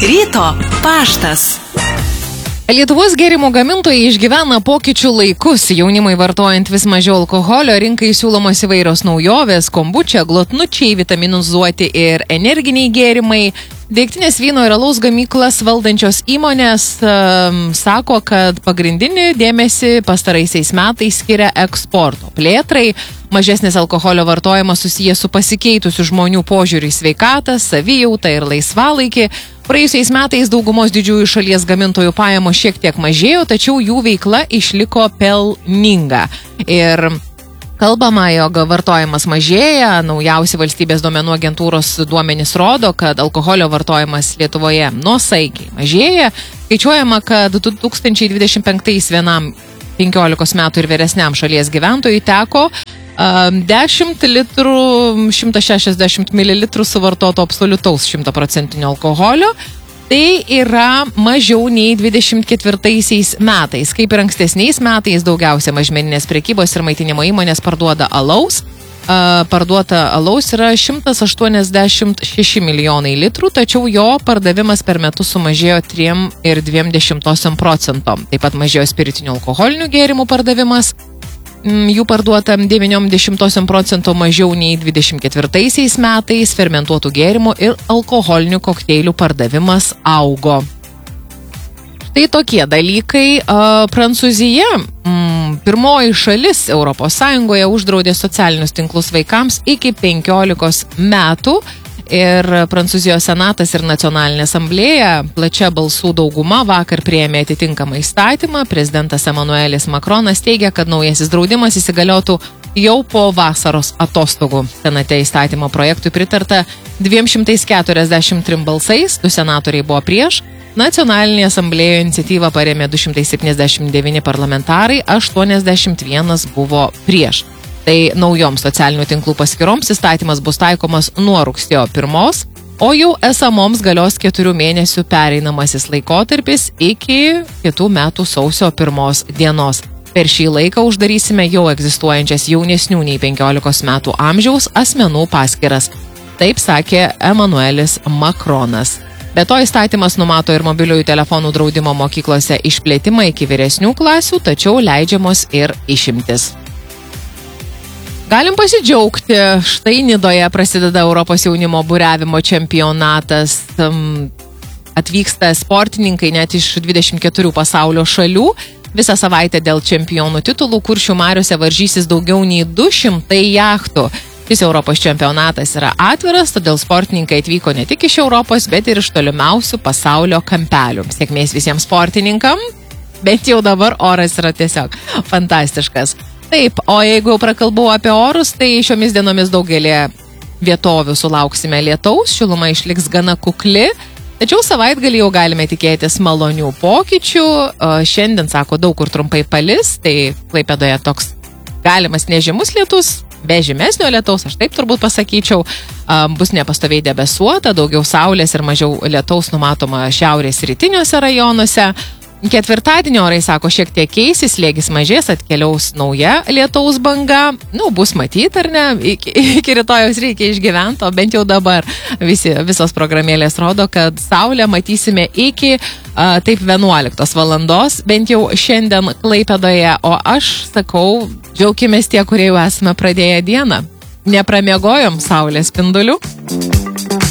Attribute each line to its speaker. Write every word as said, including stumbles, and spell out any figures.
Speaker 1: Ryto paštas.
Speaker 2: Lietuvos gėrimų gamintojai išgyvena pokyčių laikus. Jaunimai vartojant vis mažiau alkoholio, rinkai siūlomos įvairios naujovės, kombučia, glotnučiai, vitaminuzuoti ir energiniai gėrimai. Degtinės vyno ir alaus gamyklas valdančios įmonės um, sako, kad pagrindinį dėmesį pastaraisiais metais skiria eksporto plėtrai. Mažesnis alkoholio vartojimas susijęs su pasikeitusiu žmonių požiūrį į sveikatą, savijautą ir laisvalaikį. Praėjusiais metais daugumos didžiųjų šalies gamintojų pajamos šiek tiek mažėjo, tačiau jų veikla išliko pelninga. Ir kalbama, jog vartojimas mažėja. Naujausi valstybės duomenų agentūros duomenys rodo, kad alkoholio vartojimas Lietuvoje nuosaikiai mažėja. Skaičiuojama, kad du tūkstančiai dvidešimt penktais vienam penkiolikos metų ir vyresniam šalies gyventojui teko dešimt litrų šimtas šešiasdešimt mililitrų suvartoto absoliutaus šimtaprocentinio alkoholio. Tai yra mažiau nei dvidešimt ketvirtaisiais metais. Kaip ir ankstesniais metais, daugiausia mažmeninės prekybos ir maitinimo įmonės parduoda alaus. Parduota alaus yra šimtas aštuoniasdešimt šeši milijonai litrų, tačiau jo pardavimas per metus sumažėjo trim ir dviem dešimtosiom procento. Taip pat mažėjo spiritinių alkoholinių gėrimų pardavimas. Jų parduota devyniom dešimtosiom procento mažiau nei dvidešimt ketvirtaisiais metais. Fermentuotų gėrimų ir alkoholinių kokteilių pardavimas augo. Tai tokie dalykai. Prancūzija, pirmoji šalis Europos Sąjungoje, uždraudė socialinius tinklus vaikams iki penkiolikos metų. Ir Prancūzijos senatas ir nacionalinė asamblėja plačia balsų dauguma vakar priėmė atitinkamą įstatymą. Prezidentas Emanuelis Makronas teigia, kad naujasis draudimas įsigaliotų jau po vasaros atostogų. Senate įstatymo projektui pritarta dviem šimtais keturiasdešimt trim balsais, du senatoriai buvo prieš. Nacionalinėje asamblėjoje iniciatyvą parėmė du šimtai septyniasdešimt devyni parlamentarai, aštuoniasdešimt vienas buvo prieš. Tai naujoms socialinių tinklų paskyroms įstatymas bus taikomas nuo rugsėjo pirmos, o jau esamoms galios keturių mėnesių pereinamasis laikotarpis iki kitų metų sausio pirmos dienos. Per šį laiką uždarysime jau egzistuojančias jaunesnių nei penkiolikos metų amžiaus asmenų paskyras. Taip sakė Emanuelis Makronas. Be to įstatymas numato ir mobiliųjų telefonų draudimo mokyklose išplėtimą iki vyresnių klasių, tačiau leidžiamos ir išimtis. Galim pasidžiaugti, štai Nidoje prasideda Europos jaunimo buriavimo čempionatas. Atvyksta sportininkai net iš dvidešimt keturių pasaulio šalių. Visą savaitę dėl čempionų titulų Kuršių mariose varžysis daugiau nei du šimtai jachtų. Šis Europos čempionatas yra atviras, todėl sportininkai atvyko ne tik iš Europos, bet ir iš tolimiausių pasaulio kampelių. Sėkmės visiems sportininkam, bet jau dabar oras yra tiesiog fantastiškas. Taip, o jeigu jau prakalbau apie orus, tai šiomis dienomis daugelį vietovių sulauksime lietaus, šiluma išliks gana kukli, tačiau savaitgalį jau galime tikėtis malonių pokyčių. Šiandien, sako, daug kur trumpai palis, tai Klaipėdoje toks galimas nežymus lietus, be žymesnio lietaus, aš taip turbūt pasakyčiau, bus nepastoviai debesuota, daugiau saulės ir mažiau lietaus numatoma šiaurės rytiniuose rajonuose. Ketvirtadienio orai, sako, šiek tiek keisis, slėgis mažės, atkeliaus nauja lietaus banga. Nu, bus matyti, ar ne? Iki, iki rytojos reikia išgyventi, o bent jau dabar visi, visos programėlės rodo, kad saulę matysime iki a, taip vienuoliktos valandos, bent jau šiandien Klaipėdoje, o aš sakau, džiaukimės tie, kurie jau esame pradėję dieną. Nepramiegojom saulės spindulių.